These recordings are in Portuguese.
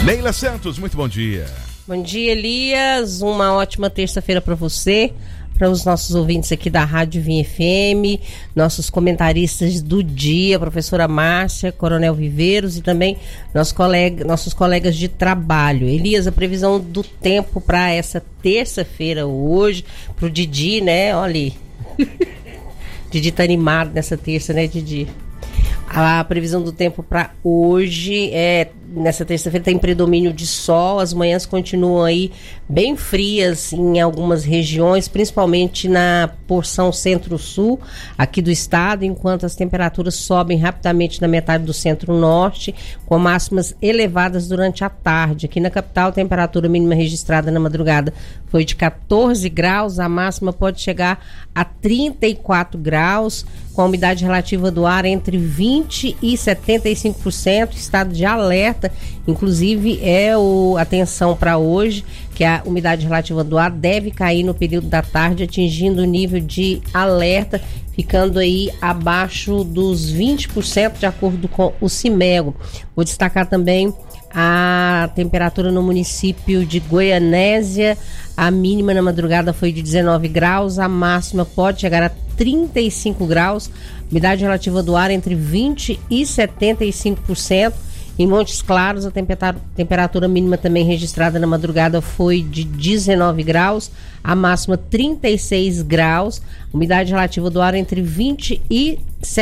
Neila Santos, muito bom dia. Bom dia, Elias. Uma ótima terça-feira para você, para os nossos ouvintes aqui da Rádio Vinha FM, nossos comentaristas do dia, professora Márcia, Coronel Viveiros e também nossos colegas de trabalho. Elias, a previsão do tempo para essa terça-feira hoje, para o Didi, né? Olha ali. Didi tá animado nessa terça, né, Didi? A previsão do tempo para hoje nessa terça-feira tem predomínio de sol, as manhãs continuam aí bem frias em algumas regiões, principalmente na porção centro-sul aqui do estado, enquanto as temperaturas sobem rapidamente na metade do centro-norte, com máximas elevadas durante a tarde. Aqui na capital, a temperatura mínima registrada na madrugada foi de 14 graus, a máxima pode chegar a 34 graus, com a umidade relativa do ar entre 20% e 75%, estado de alerta. Inclusive, atenção para hoje, que a umidade relativa do ar deve cair no período da tarde, atingindo o nível de alerta, ficando aí abaixo dos 20%, de acordo com o CIMEGO. Vou destacar também a temperatura no município de Goianésia. A mínima na madrugada foi de 19 graus, a máxima pode chegar a 35 graus, umidade relativa do ar entre 20% e 75%. Em Montes Claros, a temperatura mínima também registrada na madrugada foi de 19 graus, a máxima 36 graus, umidade relativa do ar entre 20% e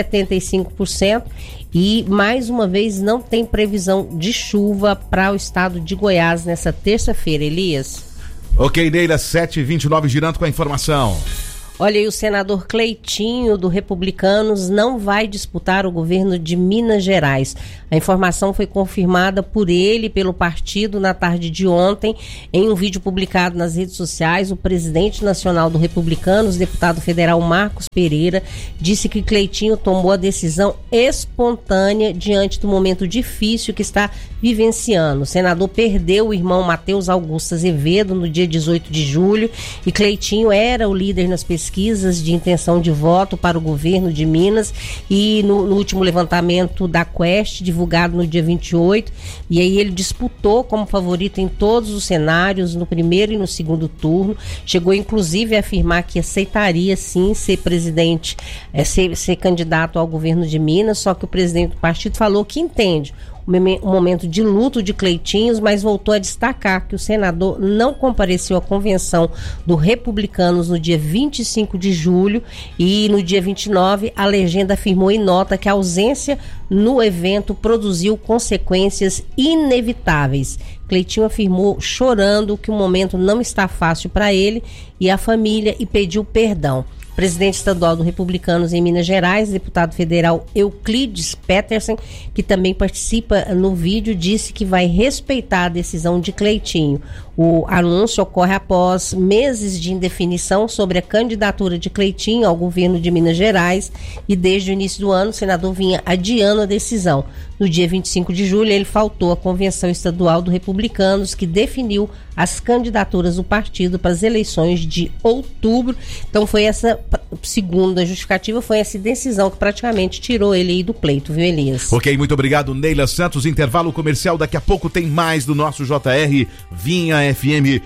75%. E, mais uma vez, não tem previsão de chuva para o estado de Goiás nessa terça-feira, Elias. Ok, Neila, 7h29, girando com a informação. Olha aí, o senador Cleitinho, do Republicanos, não vai disputar o governo de Minas Gerais. A informação foi confirmada por ele e pelo partido na tarde de ontem. Em um vídeo publicado nas redes sociais, o presidente nacional do Republicanos, deputado federal Marcos Pereira, disse que Cleitinho tomou a decisão espontânea diante do momento difícil que está vivenciando. O senador perdeu o irmão Matheus Augusto Azevedo no dia 18 de julho e Cleitinho era o líder nas pesquisas de intenção de voto para o governo de Minas e no último levantamento da Quest, divulgado no dia 28, e aí ele disputou como favorito em todos os cenários, no primeiro e no segundo turno, chegou inclusive a afirmar que aceitaria sim ser presidente, ser candidato ao governo de Minas, só que o presidente do partido falou que entende um momento de luto de Cleitinhos, mas voltou a destacar que o senador não compareceu à convenção do Republicanos no dia 25 de julho e no dia 29 a legenda afirmou em nota que a ausência no evento produziu consequências inevitáveis. Cleitinho afirmou chorando que o momento não está fácil para ele e a família e pediu perdão. Presidente estadual do Republicanos em Minas Gerais, deputado federal Euclides Petersen, que também participa no vídeo, disse que vai respeitar a decisão de Cleitinho. O anúncio ocorre após meses de indefinição sobre a candidatura de Cleitinho ao governo de Minas Gerais e desde o início do ano o senador vinha adiando a decisão. No dia 25 de julho ele faltou à convenção estadual do Republicanos, que definiu as candidaturas do partido para as eleições de outubro. Então foi essa segunda justificativa, foi essa decisão que praticamente tirou ele aí do pleito, viu, Elias? Ok, muito obrigado, Neila Santos. Intervalo comercial, daqui a pouco tem mais do nosso JR Vinha FM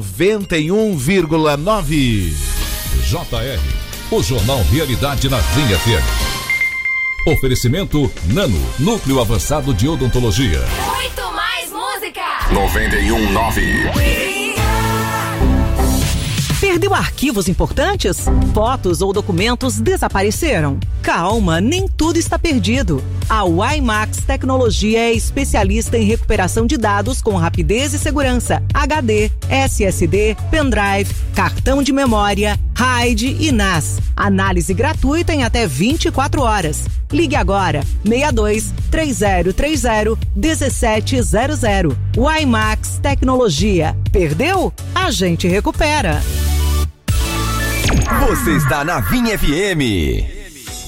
91,9. JR, o Jornal Realidade na Vinha FM. Oferecimento Nano, Núcleo Avançado de Odontologia. Muito mais música. 91,9. Perdeu arquivos importantes? Fotos ou documentos desapareceram? Calma, nem tudo está perdido. A WiMax Tecnologia é especialista em recuperação de dados com rapidez e segurança. HD, SSD, pendrive, cartão de memória, RAID e NAS. Análise gratuita em até 24 horas. Ligue agora, 62 3030 1700. WiMax Tecnologia. Perdeu? A gente recupera. Você está na Vinha FM.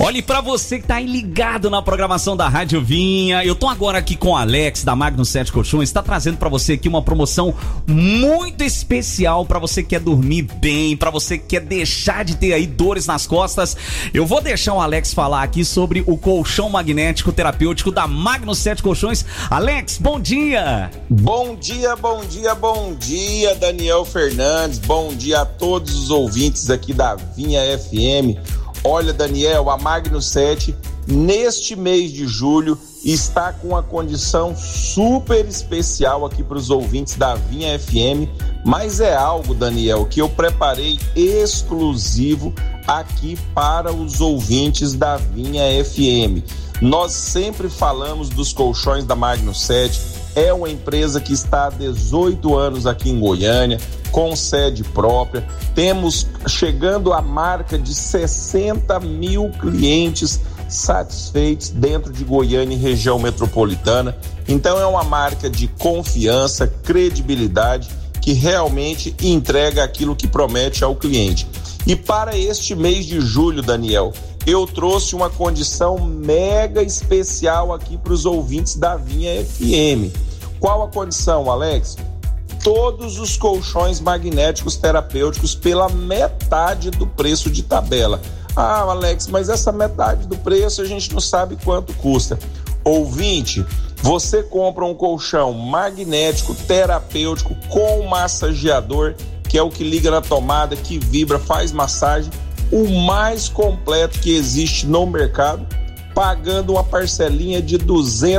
Olha, e pra você que tá aí ligado na programação da Rádio Vinha, eu tô agora aqui com o Alex da Magnus 7 Colchões, tá trazendo pra você aqui uma promoção muito especial pra você que quer dormir bem, pra você que quer deixar de ter aí dores nas costas. Eu vou deixar o Alex falar aqui sobre o colchão magnético terapêutico da Magnus 7 Colchões. Alex, bom dia! Bom dia, bom dia, bom dia, Daniel Fernandes, bom dia a todos os ouvintes aqui da Vinha FM. Olha, Daniel, a Magnus 7, neste mês de julho, está com uma condição super especial aqui para os ouvintes da Vinha FM, mas é algo, Daniel, que eu preparei exclusivo aqui para os ouvintes da Vinha FM. Nós sempre falamos dos colchões da Magnus 7, é uma empresa que está há 18 anos aqui em Goiânia, com sede própria, temos chegando à marca de 60 mil clientes satisfeitos dentro de Goiânia e região metropolitana. Então é uma marca de confiança, credibilidade, que realmente entrega aquilo que promete ao cliente. E para este mês de julho, Daniel, eu trouxe uma condição mega especial aqui para os ouvintes da Vinha FM. Qual a condição, Alex? Todos os colchões magnéticos terapêuticos pela metade do preço de tabela. Ah, Alex, mas essa metade do preço a gente não sabe quanto custa. Ouvinte, você compra um colchão magnético terapêutico com massageador, que é o que liga na tomada, que vibra, faz massagem, o mais completo que existe no mercado, pagando uma parcelinha de R$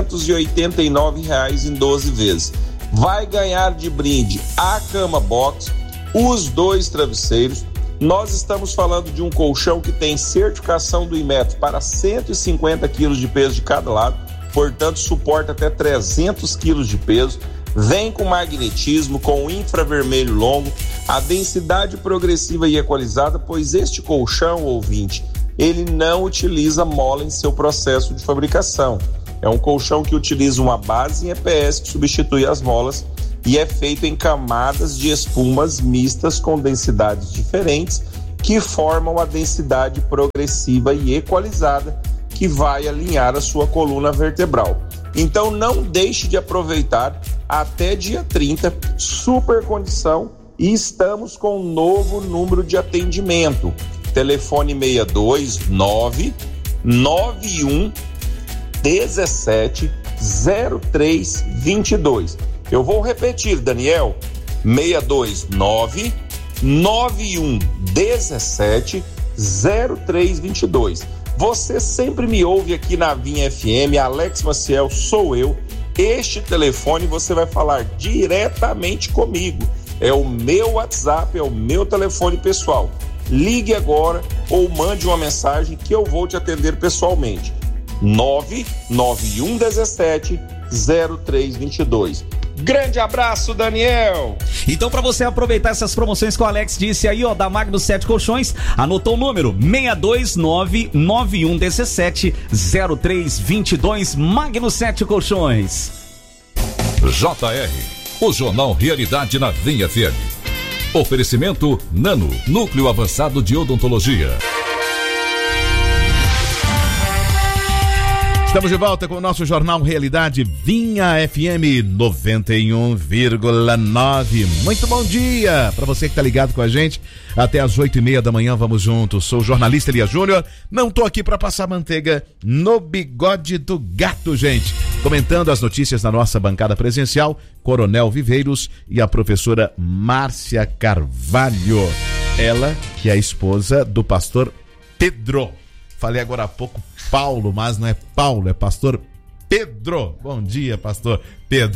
289 em 12 vezes. Vai ganhar de brinde a cama box, os 2 travesseiros. Nós estamos falando de um colchão que tem certificação do Inmetro para 150 quilos de peso de cada lado, portanto suporta até 300 quilos de peso. Vem com magnetismo, com infravermelho longo, a densidade progressiva e equalizada, pois este colchão, ouvinte, ele não utiliza mola em seu processo de fabricação. É um colchão que utiliza uma base em EPS que substitui as molas e é feito em camadas de espumas mistas com densidades diferentes que formam a densidade progressiva e equalizada que vai alinhar a sua coluna vertebral. Então não deixe de aproveitar até dia 30, super condição, e estamos com um novo número de atendimento. Telefone 629 91 17 03 22. Eu vou repetir, Daniel, 629 91 17 03 22. Você sempre me ouve aqui na Vinha FM, Alex Maciel, sou eu. Este telefone você vai falar diretamente comigo. É o meu WhatsApp, é o meu telefone pessoal. Ligue agora ou mande uma mensagem que eu vou te atender pessoalmente. 99117 0322. Grande abraço, Daniel! Então, para você aproveitar essas promoções que o Alex disse aí, ó, da Magnus 7 Colchões, anotou o número 62991170322, Magnus 7 Colchões. JR, o Jornal Realidade na Vinha FM. Oferecimento Nano, Núcleo Avançado de Odontologia. Estamos de volta com o nosso Jornal Realidade Vinha FM 91,9. Muito bom dia para você que está ligado com a gente. Até às 8h30 da manhã vamos juntos. Sou o jornalista Elias Júnior. Não tô aqui para passar manteiga no bigode do gato, gente. Comentando as notícias na nossa bancada presencial, Coronel Viveiros e a professora Márcia Carvalho. Ela que é a esposa do pastor Pedro. Falei agora há pouco Paulo, mas não é Paulo, é pastor Pedro. Bom dia, pastor Pedro.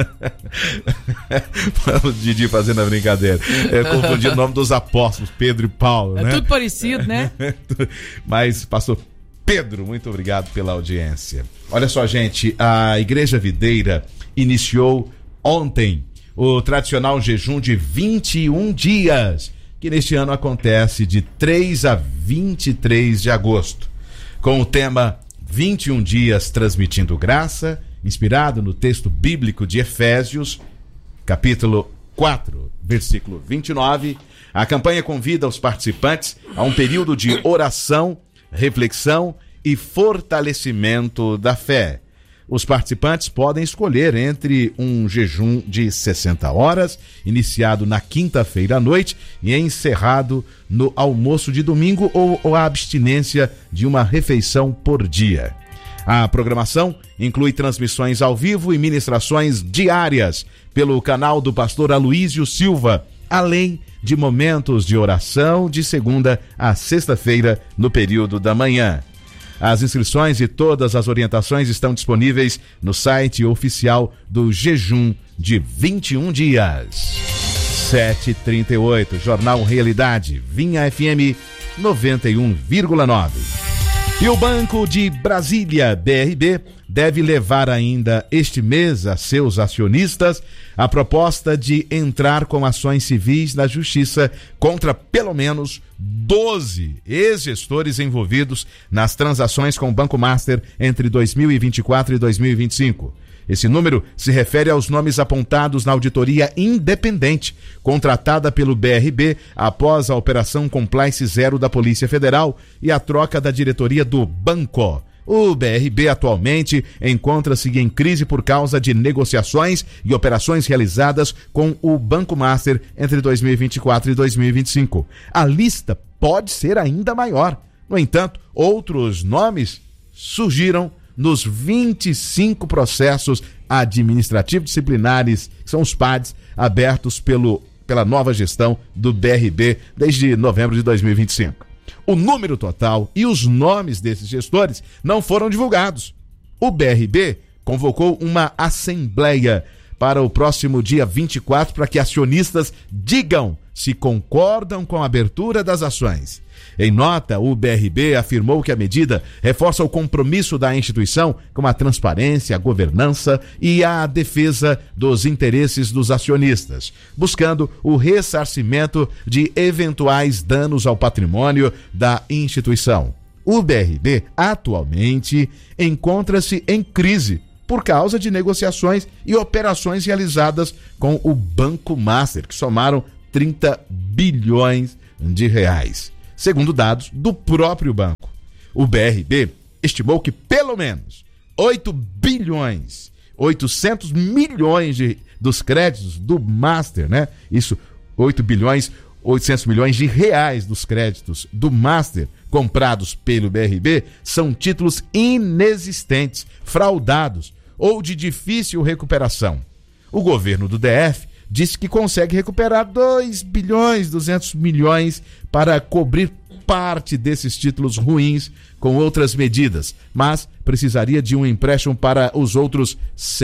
O Didi fazendo a brincadeira. Eu confundi o nome dos apóstolos, Pedro e Paulo, né? É tudo parecido, né? Mas, pastor Pedro, muito obrigado pela audiência. Olha só, gente, a Igreja Videira iniciou ontem o tradicional jejum de 21 dias, que neste ano acontece de 3 a 23 de agosto, com o tema 21 dias transmitindo graça, inspirado no texto bíblico de Efésios, capítulo 4, versículo 29. A campanha convida os participantes a um período de oração, reflexão e fortalecimento da fé. Os participantes podem escolher entre um jejum de 60 horas, iniciado na quinta-feira à noite e encerrado no almoço de domingo, ou a abstinência de uma refeição por dia. A programação inclui transmissões ao vivo e ministrações diárias pelo canal do pastor Aloísio Silva, além de momentos de oração de segunda a sexta-feira no período da manhã. As inscrições e todas as orientações estão disponíveis no site oficial do Jejum de 21 dias. 7h38, Jornal Realidade, Vinha FM 91,9. E o Banco de Brasília, BRB, deve levar ainda este mês a seus acionistas a proposta de entrar com ações civis na Justiça contra pelo menos 12 ex-gestores envolvidos nas transações com o Banco Master entre 2024 e 2025. Esse número se refere aos nomes apontados na auditoria independente, contratada pelo BRB após a Operação Compliance Zero da Polícia Federal e a troca da diretoria do banco. O BRB atualmente encontra-se em crise por causa de negociações e operações realizadas com o Banco Master entre 2024 e 2025. A lista pode ser ainda maior. No entanto, outros nomes surgiram nos 25 processos administrativos disciplinares, que são os PADs, abertos pela nova gestão do BRB desde novembro de 2025. O número total e os nomes desses gestores não foram divulgados. O BRB convocou uma assembleia para o próximo dia 24 para que acionistas digam se concordam com a abertura das ações. Em nota, o BRB afirmou que a medida reforça o compromisso da instituição com a transparência, a governança e a defesa dos interesses dos acionistas, buscando o ressarcimento de eventuais danos ao patrimônio da instituição. O BRB atualmente encontra-se em crise por causa de negociações e operações realizadas com o Banco Master, que somaram 30 bilhões de reais. Segundo dados do próprio banco, o BRB estimou que pelo menos 8 bilhões, 800 milhões dos créditos do Master, né? Isso, 8 bilhões, 800 milhões de reais dos créditos do Master comprados pelo BRB são títulos inexistentes, fraudados ou de difícil recuperação. O governo do DF disse que consegue recuperar 2 bilhões 200 milhões para cobrir parte desses títulos ruins com outras medidas, mas precisaria de um empréstimo para os outros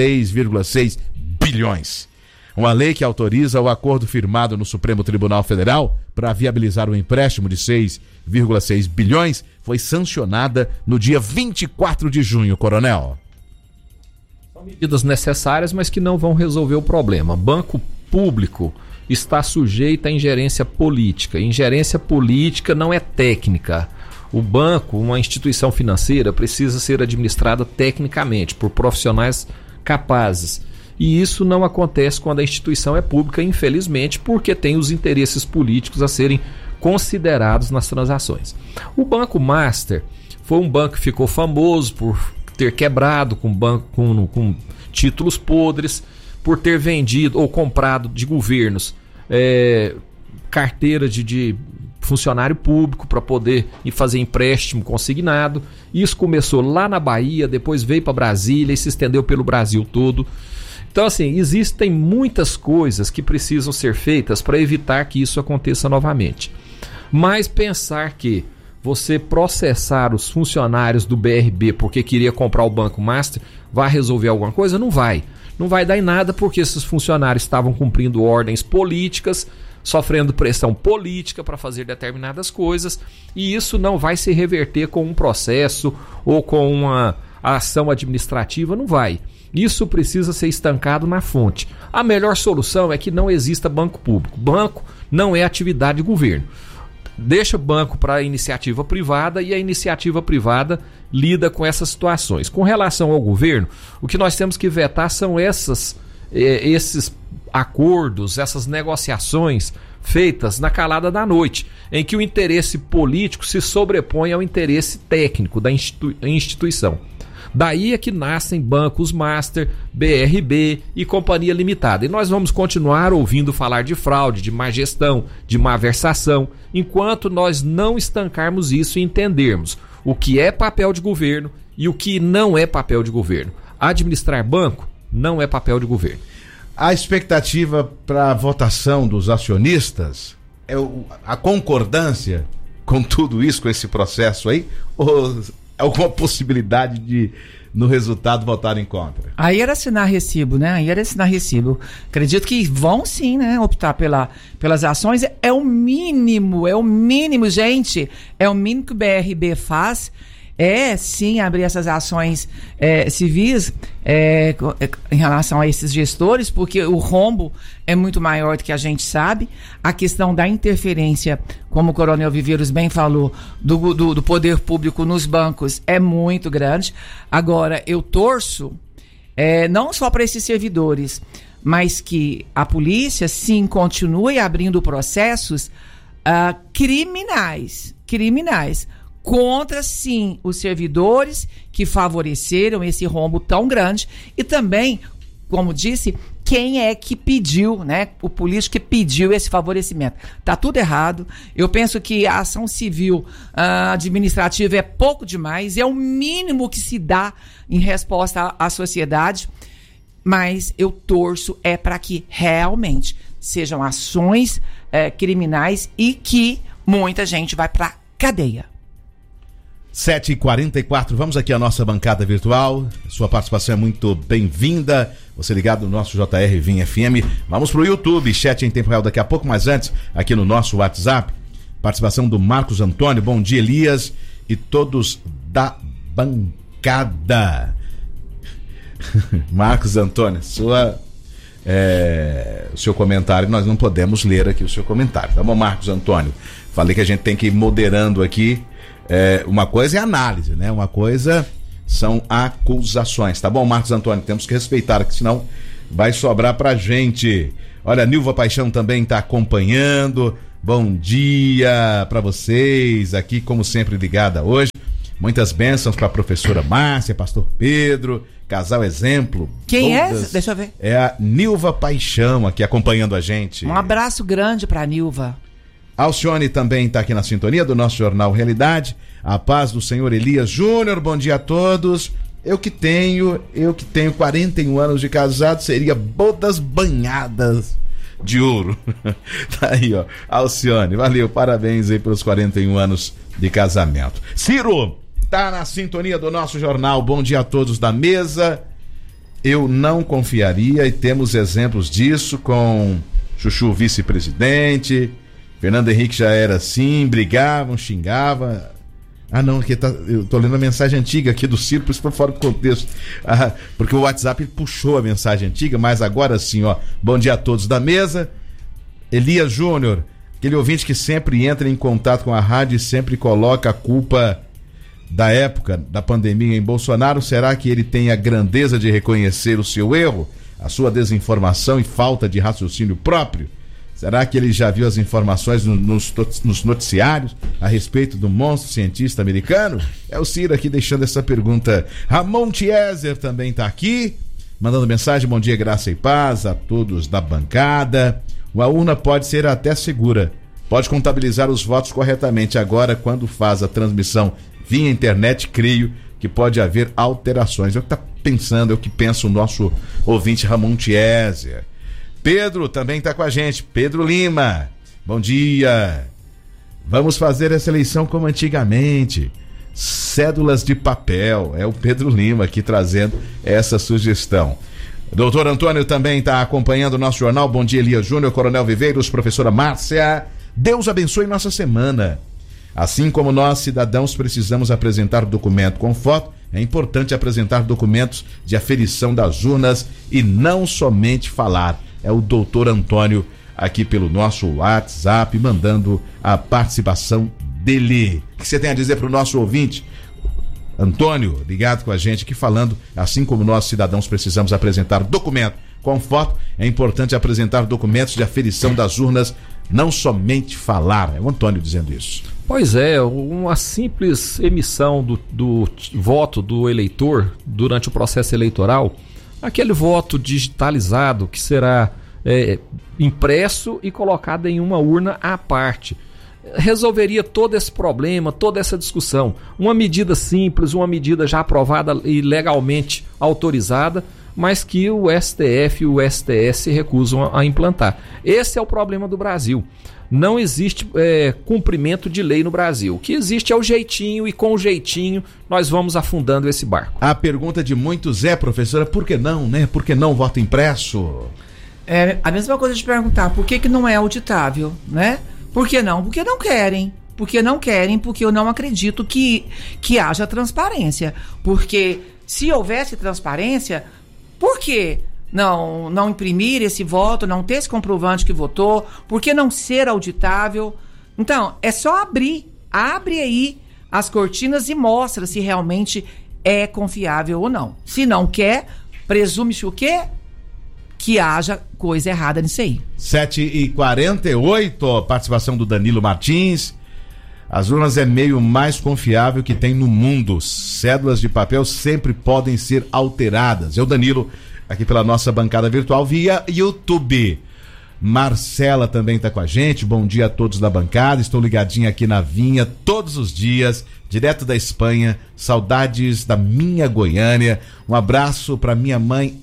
6,6 bilhões. Uma lei que autoriza o acordo firmado no Supremo Tribunal Federal para viabilizar o empréstimo de 6,6 bilhões foi sancionada no dia 24 de junho, coronel. Medidas necessárias, mas que não vão resolver o problema. Banco público está sujeito à ingerência política. Ingerência política não é técnica. O banco, uma instituição financeira, precisa ser administrada tecnicamente por profissionais capazes. E isso não acontece quando a instituição é pública, infelizmente, porque tem os interesses políticos a serem considerados nas transações. O Banco Master foi um banco que ficou famoso por ter quebrado com títulos podres, por ter vendido ou comprado de governos carteira de funcionário público para poder ir fazer empréstimo consignado. Isso começou lá na Bahia, depois veio para Brasília e se estendeu pelo Brasil todo. Então, assim, existem muitas coisas que precisam ser feitas para evitar que isso aconteça novamente. Mas pensar que você processar os funcionários do BRB porque queria comprar o Banco Master vai resolver alguma coisa? Não vai. Não vai dar em nada porque esses funcionários estavam cumprindo ordens políticas, sofrendo pressão política para fazer determinadas coisas, e isso não vai se reverter com um processo ou com uma ação administrativa, não vai. Isso precisa ser estancado na fonte. A melhor solução é que não exista banco público. Banco não é atividade de governo. Deixa o banco para a iniciativa privada e a iniciativa privada lida com essas situações. Com relação ao governo, o que nós temos que vetar são esses acordos, essas negociações feitas na calada da noite, em que o interesse político se sobrepõe ao interesse técnico da instituição. Daí é que nascem bancos master, BRB e companhia limitada. E nós vamos continuar ouvindo falar de fraude, de má gestão, de malversação, enquanto nós não estancarmos isso e entendermos o que é papel de governo e o que não é papel de governo. Administrar banco não é papel de governo. A expectativa para a votação dos acionistas é a concordância com tudo isso, com esse processo aí, ou alguma possibilidade de, no resultado, votarem contra? Aí era assinar recibo, né? Acredito que vão sim, né? Optar pelas ações. É o mínimo, gente. É o mínimo que o BRB faz. É sim abrir essas ações civis em relação a esses gestores, porque o rombo é muito maior do que a gente sabe. A questão da interferência, como o Coronel Viveiros bem falou, do poder público nos bancos é muito grande. Agora, eu torço não só para esses servidores, mas que a polícia sim continue abrindo processos criminais contra, sim, os servidores que favoreceram esse rombo tão grande e também, como disse, quem é que pediu, né? O político que pediu esse favorecimento. Tá tudo errado. Eu penso que a ação civil administrativa é pouco demais, é o mínimo que se dá em resposta à sociedade, mas eu torço para que realmente sejam ações criminais e que muita gente vai pra cadeia. 7h44, vamos aqui à nossa bancada virtual. Sua participação é muito bem-vinda. Você ligado no nosso JR Vinha FM. Vamos pro YouTube, chat em tempo real daqui a pouco, mas antes, aqui no nosso WhatsApp, participação do Marcos Antônio. Bom dia, Elias e todos da bancada. Marcos Antônio, o seu comentário, nós não podemos ler aqui o seu comentário, tá bom, Marcos Antônio? Falei que a gente tem que ir moderando aqui. Uma coisa é análise, né? Uma coisa são acusações, tá bom, Marcos Antônio? Temos que respeitar, que senão vai sobrar pra gente. Olha, Nilva Paixão também tá acompanhando. Bom dia pra vocês, aqui como sempre ligada hoje. Muitas bênçãos pra professora Márcia, pastor Pedro, casal exemplo. Quem é? Deixa eu ver. É a Nilva Paixão aqui acompanhando a gente. Um abraço grande pra Nilva. Alcione também está aqui na sintonia do nosso Jornal Realidade. A paz do Senhor Elias Júnior, bom dia a todos. Eu que tenho 41 anos de casado, seria bodas banhadas de ouro. Tá aí, ó, Alcione, valeu, parabéns aí pelos 41 anos de casamento. Ciro, tá na sintonia do nosso jornal, bom dia a todos da mesa. Eu não confiaria, e temos exemplos disso com Chuchu vice-presidente. Fernando Henrique já era assim, brigavam, xingavam. Não, aqui eu tô lendo a mensagem antiga aqui do Ciro, por isso foi fora do contexto. Porque o WhatsApp puxou a mensagem antiga, mas agora sim, ó. Bom dia a todos da mesa. Elias Júnior, aquele ouvinte que sempre entra em contato com a rádio e sempre coloca a culpa da época da pandemia em Bolsonaro. Será que ele tem a grandeza de reconhecer o seu erro, a sua desinformação e falta de raciocínio próprio? Será que ele já viu as informações nos noticiários a respeito do monstro cientista americano? É o Ciro aqui deixando essa pergunta. Ramon Tieser também está aqui, mandando mensagem, bom dia, graça e paz a todos da bancada. Uma urna pode ser até segura, pode contabilizar os votos corretamente. Agora, quando faz a transmissão via internet, creio que pode haver alterações. É o que está pensando, é o que pensa o nosso ouvinte Ramon Tieser. Pedro também está com a gente, Pedro Lima, bom dia. Vamos fazer essa eleição como antigamente, cédulas de papel. É o Pedro Lima aqui trazendo essa sugestão. Doutor Antônio também está acompanhando o nosso jornal. Bom dia, Elias Júnior, Coronel Viveiros, professora Márcia. Deus abençoe nossa semana. Assim como nós, cidadãos, precisamos apresentar documento com foto, é importante apresentar documentos de aferição das urnas e não somente falar. É o doutor Antônio aqui pelo nosso WhatsApp, mandando a participação dele. O que você tem a dizer para o nosso ouvinte? Antônio, ligado com a gente aqui falando, assim como nós cidadãos precisamos apresentar documento com foto, é importante apresentar documentos de aferição das urnas não somente falar. É o Antônio dizendo isso. Pois é, uma simples emissão do voto do eleitor durante o processo eleitoral, aquele voto digitalizado que será impresso e colocado em uma urna à parte, resolveria todo esse problema, toda essa discussão. Uma medida simples, uma medida já aprovada e legalmente autorizada, mas que o STF e o STS se recusam a implantar. Esse é o problema do Brasil. Não existe cumprimento de lei no Brasil. O que existe é o jeitinho, e com o jeitinho nós vamos afundando esse barco. A pergunta de muitos é, professora, por que não, né? Por que não voto impresso? É a mesma coisa de perguntar por que não é auditável, né? Por que não? Porque não querem. Porque não querem, porque eu não acredito que haja transparência. Porque se houvesse transparência, por que não imprimir esse voto, não ter esse comprovante que votou? Por que não ser auditável? Então, é só abre aí as cortinas e mostra se realmente é confiável ou não. Se não quer, presume-se o quê? Que haja coisa errada nisso aí. 7h48, participação do Danilo Martins. As urnas é meio mais confiável que tem no mundo. Cédulas de papel sempre podem ser alteradas. É o Danilo, aqui pela nossa bancada virtual via YouTube. Marcela também está com a gente. Bom dia a todos da bancada. Estou ligadinha aqui na Vinha todos os dias, direto da Espanha. Saudades da minha Goiânia. Um abraço para minha mãe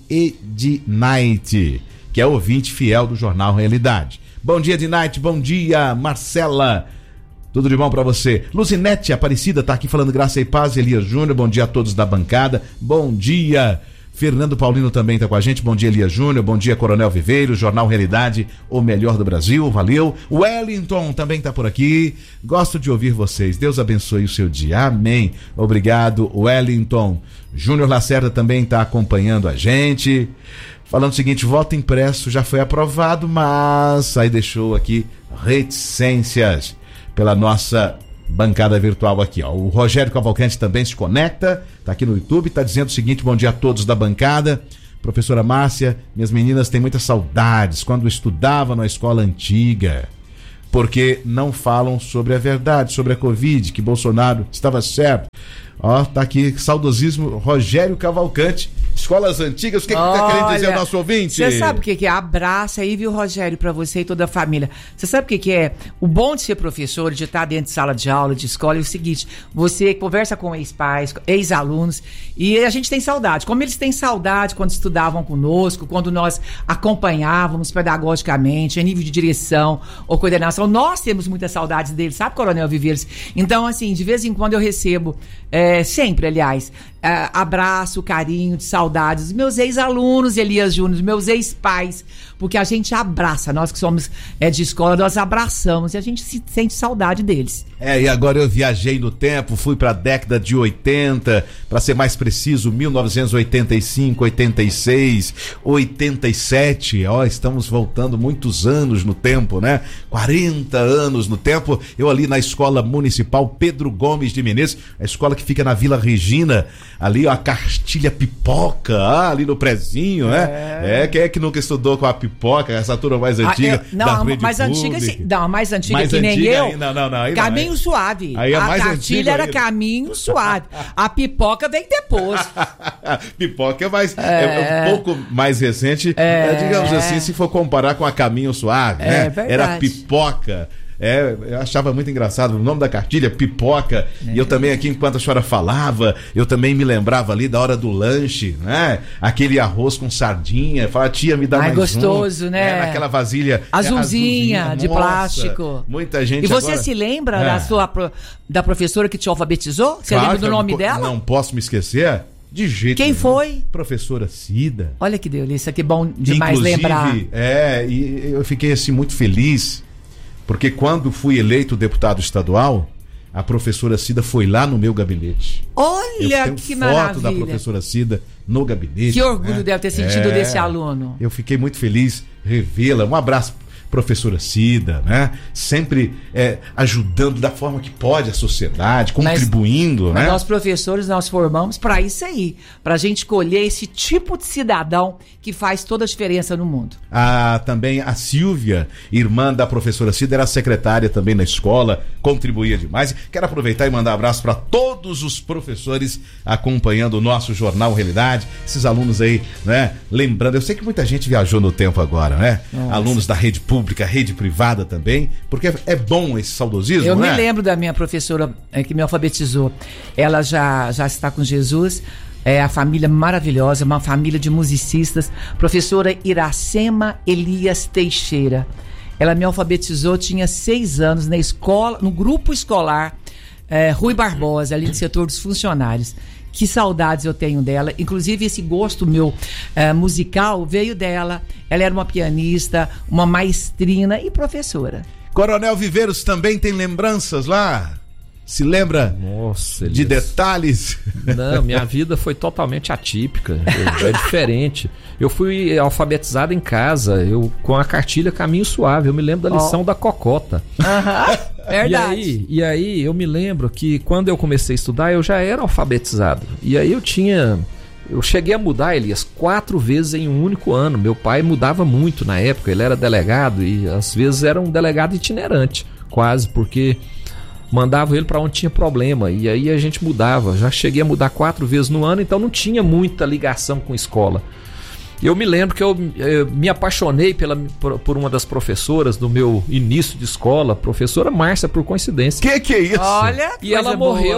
Ednaite, que é ouvinte fiel do Jornal Realidade. Bom dia, Ednaite. Bom dia, Marcela. Tudo de bom pra você. Luzinete Aparecida tá aqui falando graça e paz. Elias Júnior, bom dia a todos da bancada. Bom dia. Fernando Paulino também tá com a gente. Bom dia, Elias Júnior. Bom dia, Coronel Viveiro. Jornal Realidade, o melhor do Brasil. Valeu. Wellington também tá por aqui. Gosto de ouvir vocês. Deus abençoe o seu dia. Amém. Obrigado, Wellington. Júnior Lacerda também tá acompanhando a gente. Falando o seguinte, voto impresso já foi aprovado, mas aí deixou aqui reticências pela nossa bancada virtual aqui, ó. O Rogério Cavalcante também se conecta, tá aqui no YouTube, tá dizendo o seguinte: bom dia a todos da bancada. Professora Márcia, minhas meninas têm muitas saudades quando estudavam na escola antiga, porque não falam sobre a verdade, sobre a Covid, que Bolsonaro estava certo. Ó, tá aqui, saudosismo, Rogério Cavalcante. Escolas antigas, o que tá querendo dizer o nosso ouvinte? Você sabe o que é? Abraça aí, viu, Rogério, pra você e toda a família. Você sabe o que é? O bom de ser professor, de estar dentro de sala de aula, de escola, é o seguinte: você conversa com ex-pais, ex-alunos, e a gente tem saudade. Como eles têm saudade quando estudavam conosco, quando nós acompanhávamos pedagogicamente, em nível de direção ou coordenação, nós temos muitas saudades deles, sabe, Coronel Viveiros? Então, assim, de vez em quando eu recebo, sempre, aliás, abraço, carinho, de saudades dos meus ex-alunos, Elias Júnior, meus ex-pais, porque a gente abraça, nós que somos de escola, nós abraçamos e a gente sente saudade deles. E agora eu viajei no tempo, fui pra década de 80, pra ser mais preciso, 1985, 86, 87, estamos voltando muitos anos no tempo, né? 40 anos no tempo, eu ali na Escola Municipal Pedro Gomes de Menezes, a escola que fica na Vila Regina, ali a Cartilha Pipoca, ali no prezinho, né? Quem é que nunca estudou com a pipoca, essa turma mais antiga da rede mais pública? Antiga, não, a mais antiga mais que antiga nem eu, ainda, não, Caminho Suave. Aí a mais Cartilha era ainda. Caminho Suave. A pipoca vem depois. Pipoca é um pouco mais recente, digamos assim, se for comparar com a Caminho Suave, né? Verdade. Era pipoca. Eu achava muito engraçado o nome da cartilha, pipoca. E eu também aqui, enquanto a senhora falava, eu também me lembrava ali da hora do lanche, né? Aquele arroz com sardinha. Fala, tia, me dá mais gostoso, né? Naquela vasilha azulzinha de Nossa, plástico. Muita gente. E você agora se lembra da professora que te alfabetizou? Você lembra do nome dela? Não posso me esquecer. De jeito Quem nenhum. foi? Professora Cida. Olha que delícia, que bom demais Inclusive, lembrar. E eu fiquei assim muito feliz, porque quando fui eleito deputado estadual, a professora Cida foi lá no meu gabinete. Olha que maravilha. Foto da professora Cida no gabinete. Que orgulho deve ter sentido desse aluno. Eu fiquei muito feliz revê-la. Um abraço professora Cida, né? Sempre ajudando da forma que pode a sociedade, contribuindo, né? Nós professores, nós formamos para isso aí, para a gente colher esse tipo de cidadão que faz toda a diferença no mundo. Também a Silvia, irmã da professora Cida, era secretária também na escola, contribuía demais. Quero aproveitar e mandar um abraço para todos os professores acompanhando o nosso Jornal Realidade, esses alunos aí, né? Lembrando, eu sei que muita gente viajou no tempo agora, né? Nossa. Alunos da rede pública, rede privada também, porque é bom esse saudosismo, eu né? me lembro da minha professora que me alfabetizou. Ela já está com Jesus. É a família maravilhosa, uma família de musicistas. Professora Iracema Elias Teixeira. Ela me alfabetizou, tinha 6 anos, na escola, no grupo escolar Rui Barbosa, ali no setor dos funcionários. Que saudades eu tenho dela. Inclusive, esse gosto meu musical veio dela. Ela era uma pianista, uma maestrina e professora. Coronel Viveiros também tem lembranças lá? Se lembra? Nossa, de detalhes? Não, minha vida foi totalmente atípica, é diferente. Eu fui alfabetizado em casa, com a cartilha Caminho Suave. Eu me lembro da lição da cocota. Verdade. E aí eu me lembro que quando eu comecei a estudar, eu já era alfabetizado. E aí eu cheguei a mudar, Elias, 4 vezes em um único ano. Meu pai mudava muito na época, ele era delegado e às vezes era um delegado itinerante, quase, porque mandava ele para onde tinha problema, e aí a gente mudava. Já cheguei a mudar 4 vezes no ano, então não tinha muita ligação com escola. Eu me lembro que eu me apaixonei por uma das professoras do meu início de escola, professora Márcia, por coincidência. Que é isso? Olha, e ela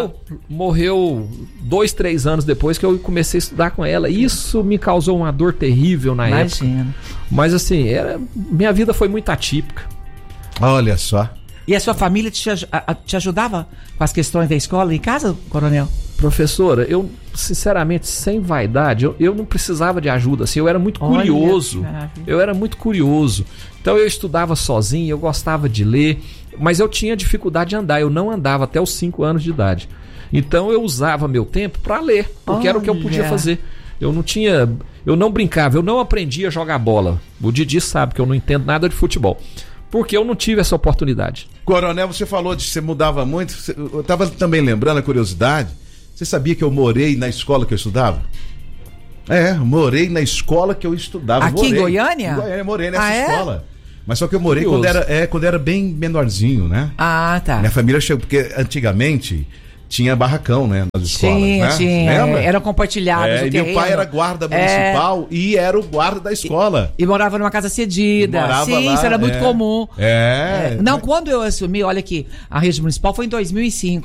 morreu 2, 3 anos depois que eu comecei a estudar com ela. Isso me causou uma dor terrível na época. Mas assim, minha vida foi muito atípica. Olha só. E a sua família te ajudava com as questões da escola em casa, Coronel? Professora, eu, sinceramente, sem vaidade, eu não precisava de ajuda, assim, eu era muito curioso. Eu era muito curioso. Então eu estudava sozinho, eu gostava de ler, mas eu tinha dificuldade de andar, eu não andava até os 5 anos de idade. Então eu usava meu tempo para ler, porque era o que eu podia fazer. Eu não brincava, eu não aprendia a jogar bola. O Didi sabe que eu não entendo nada de futebol, porque eu não tive essa oportunidade. Coronel, você falou de que você mudava muito. Eu estava também lembrando a curiosidade. Você sabia que eu morei na escola que eu estudava? Morei na escola que eu estudava. Aqui em Goiânia? Em Goiânia, morei nessa escola. Mas só que eu morei quando era bem menorzinho, né? Ah, tá. Minha família chegou, porque antigamente tinha barracão, né? Nas escolas, né? Tinha. Eram compartilhados. E meu pai era guarda municipal e era o guarda da escola. E morava numa casa cedida. Sim, isso era muito comum. Não, quando eu assumi, olha aqui, a rede municipal foi em 2005.